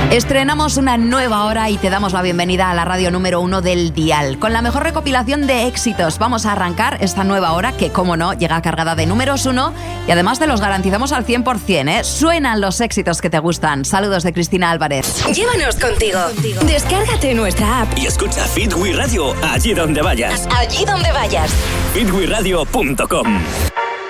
Estrenamos una nueva hora y te damos la bienvenida a la radio número 1 del dial. Con la mejor recopilación de éxitos vamos a arrancar esta nueva hora que, como no, llega cargada de números 1 y además te los garantizamos al 100%, ¿eh? Suenan los éxitos que te gustan. Saludos de Cristina Álvarez. Llévanos contigo. Descárgate nuestra app y escucha Fit We Radio allí donde vayas. Allí donde vayas. fitwiradio.com.